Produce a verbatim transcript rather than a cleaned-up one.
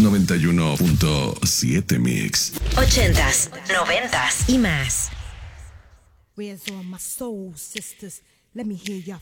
noventa y uno punto siete Mix. Ochentas, noventas y más. Where's all my soul sisters? Let me hear your